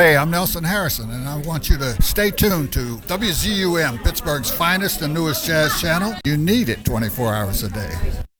Hey, I'm Nelson Harrison, and I want you to stay tuned to WZUM, Pittsburgh's finest and newest jazz channel. You need it 24 hours a day.